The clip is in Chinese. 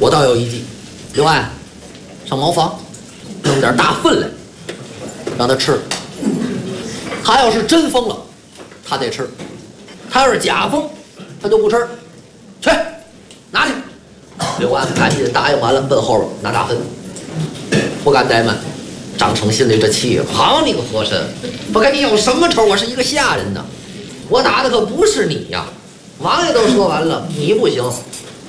我倒有一计，刘安，上茅房弄点大粪来，让他吃。他要是真疯了，他得吃；他要是假疯，他就不吃。去，拿去。刘安赶紧答应完了，奔后边拿大粪，不敢怠慢。张成心里这气，好你个和珅，我跟你有什么仇？我是一个下人呐，我打的可不是你呀。王爷都说完了，你不行，